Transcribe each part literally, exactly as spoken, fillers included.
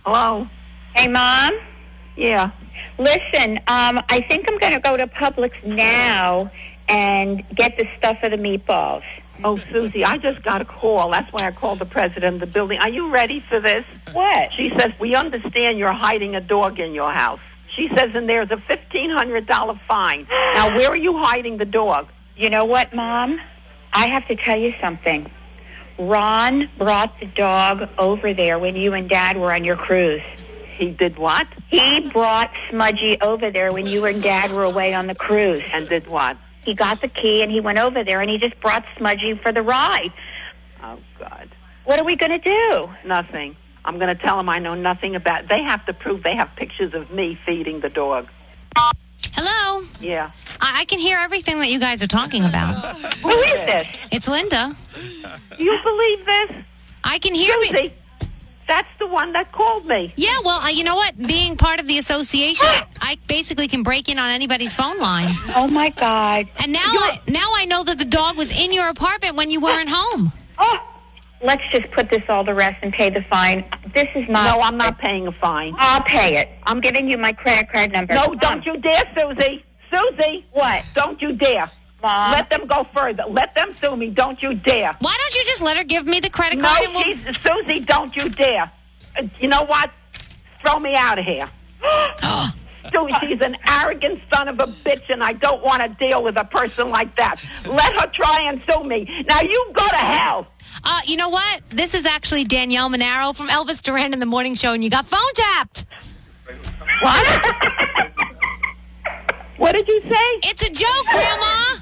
Hello? Hey, Mom? Yeah. Listen, um, I think I'm going to go to Publix now and get the stuff for the meatballs. Oh, Susie, I just got a call. That's why I called the president of the building. Are you ready for this? What? She says, we understand you're hiding a dog in your house. She says, and there's a fifteen hundred dollars fine. Now, where are you hiding the dog? You know what, Mom? I have to tell you something. Ron brought the dog over there when you and Dad were on your cruise. He did what? He brought Smudgy over there when you and Dad were away on the cruise. And did what? He got the key and he went over there and he just brought Smudgy for the ride. Oh, God. What are we going to do? Nothing. I'm going to tell them I know nothing about it. They have to prove they have pictures of me feeding the dog. Hello? Yeah. I, I can hear everything that you guys are talking about. Who is this? It's Linda. Do you believe this? I can hear Susie, me. that's the one that called me. Yeah, well, uh, you know what? Being part of the association, I basically can break in on anybody's phone line. Oh, my God. And now I, now I know that the dog was in your apartment when you weren't home. Oh, let's just put this all to rest and pay the fine. This is not... No, I'm not paying a fine. I'll pay it. I'm giving you my credit card number. No, Come don't on. you dare, Susie. Susie. What? Don't you dare. Mom. Let them go further. Let them sue me. Don't you dare. Why don't you just let her give me the credit No, card? and we'll... she's, Susie, don't you dare. Uh, you know what? Throw me out of here. Susie, she's an arrogant son of a bitch, and I don't want to deal with a person like that. Let her try and sue me. Now, you go to hell. Uh, you know what? This is actually Danielle Monaro from Elvis Duran in the Morning Show, and you got phone tapped. What? What did you say? It's a joke, Grandma.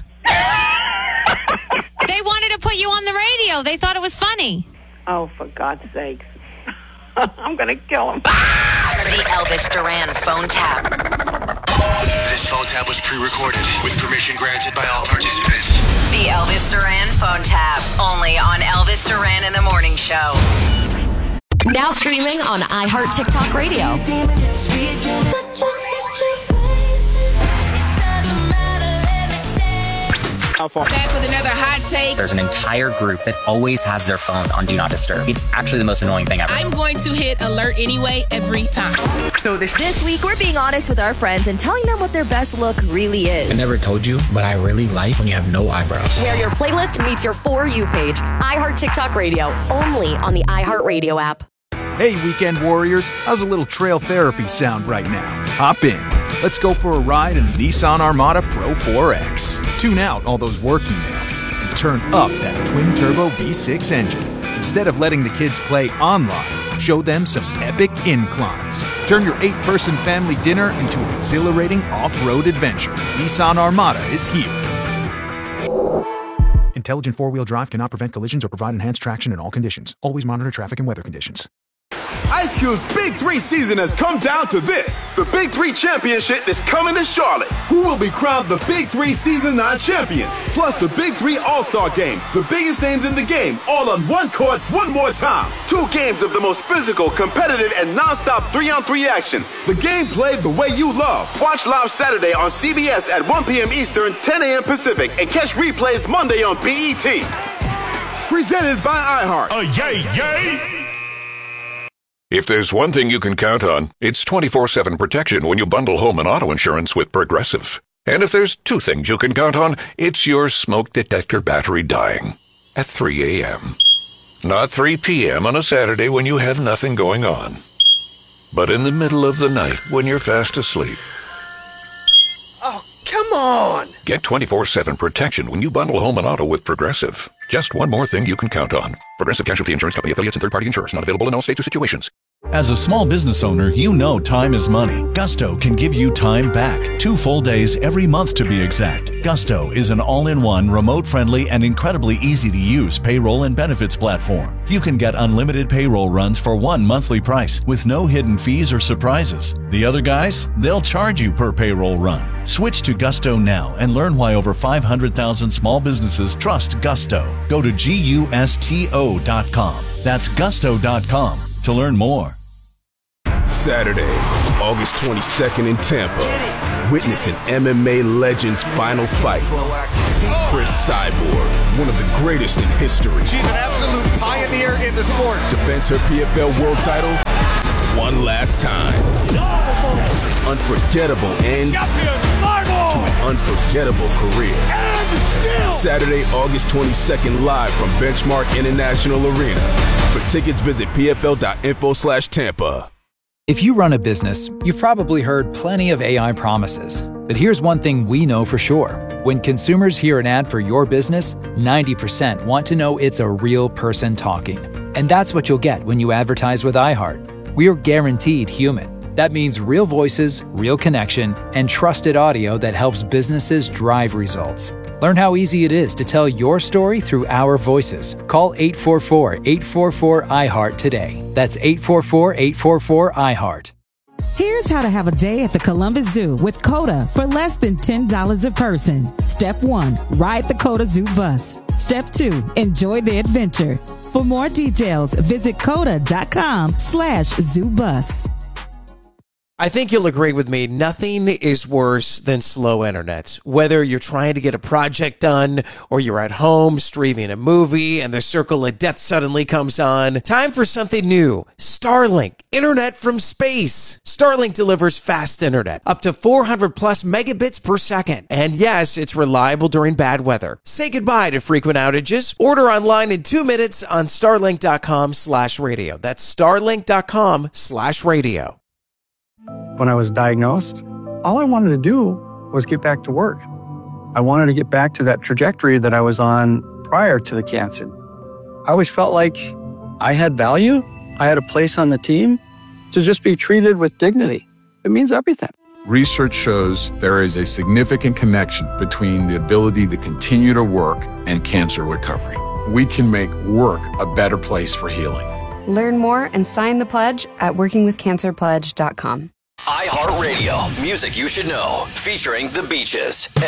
They wanted to put you on the radio. They thought it was funny. Oh, for God's sakes. I'm going to kill him. The Elvis Duran phone tap. This phone tap was pre-recorded with permission granted by all participants. The Elvis Duran phone tap. Only on Elvis Duran in the Morning Show. Now streaming on iHeart TikTok Radio. Back with another hot take. There's an entire group that always has their phone on Do Not Disturb. It's actually the most annoying thing ever. I'm going to hit alert anyway every time. So this, this week, we're being honest with our friends and telling them what their best look really is. I never told you, but I really like when you have no eyebrows. Where your playlist meets your For You page. iHeart TikTok Radio, only on the iHeart Radio app. Hey, weekend warriors. How's a little trail therapy sound right now? Hop in. Let's go for a ride in the Nissan Armada Pro four X. Tune out all those work emails and turn up that twin-turbo V six engine. Instead of letting the kids play online, show them some epic inclines. Turn your eight-person family dinner into an exhilarating off-road adventure. Nissan Armada is here. Intelligent four-wheel drive cannot prevent collisions or provide enhanced traction in all conditions. Always monitor traffic and weather conditions. Ice Cube's Big Three season has come down to this. The Big Three Championship is coming to Charlotte. Who will be crowned the Big Three Season nine champion? Plus the Big Three All-Star Game. The biggest names in the game, all on one court, one more time. Two games of the most physical, competitive, and non-stop three-on-three action. The game played the way you love. Watch live Saturday on C B S at one p.m. Eastern, ten a.m. Pacific, and catch replays Monday on B E T. Presented by iHeart. Oh, yay, yay! If there's one thing you can count on, it's twenty-four seven protection when you bundle home and auto insurance with Progressive. And if there's two things you can count on, it's your smoke detector battery dying at three a.m. Not three p.m. on a Saturday when you have nothing going on, but in the middle of the night when you're fast asleep. Oh, come on! Get twenty-four seven protection when you bundle home and auto with Progressive. Just one more thing you can count on. Progressive Casualty Insurance Company affiliates and third-party insurers. Not available in all states or situations. As a small business owner, you know time is money. Gusto can give you time back. Two full days every month to be exact. Gusto is an all-in-one, remote-friendly, and incredibly easy-to-use payroll and benefits platform. You can get unlimited payroll runs for one monthly price with no hidden fees or surprises. The other guys, they'll charge you per payroll run. Switch to Gusto now and learn why over five hundred thousand small businesses trust Gusto. Go to gusto dot com. That's gusto dot com to learn more. Saturday, August twenty-second in Tampa. Witness an M M A legend's final fight. Chris Cyborg, one of the greatest in history. She's an absolute pioneer in the sport. Defends her P F L world title one last time. Unforgettable end to an unforgettable career. Saturday, August twenty-second, live from Benchmark International Arena. For tickets, visit pfl.info slash Tampa. If you run a business, you've probably heard plenty of A I promises. But here's one thing we know for sure. When consumers hear an ad for your business, ninety percent want to know it's a real person talking. And that's what you'll get when you advertise with iHeart. We are guaranteed human. That means real voices, real connection, and trusted audio that helps businesses drive results. Learn how easy it is to tell your story through our voices. Call eight four four, eight four four, I heart today. That's eight four four, eight four four, I heart. Here's how to have a day at the Columbus Zoo with COTA for less than ten dollars a person. Step one, ride the COTA Zoo bus. Step two, enjoy the adventure. For more details, visit COTA.com slash zoo bus. I think you'll agree with me, nothing is worse than slow internet. Whether you're trying to get a project done or you're at home streaming a movie and the circle of death suddenly comes on, time for something new. Starlink, internet from space. Starlink delivers fast internet, up to four hundred plus megabits per second. And yes, it's reliable during bad weather. Say goodbye to frequent outages. Order online in two minutes on starlink.com slash radio. That's starlink.com slash radio. When I was diagnosed, all I wanted to do was get back to work. I wanted to get back to that trajectory that I was on prior to the cancer. I always felt like I had value. I had a place on the team. To just be treated with dignity, it means everything. Research shows there is a significant connection between the ability to continue to work and cancer recovery. We can make work a better place for healing. Learn more and sign the pledge at working with cancer pledge dot com. iHeartRadio, music you should know, featuring The Beaches.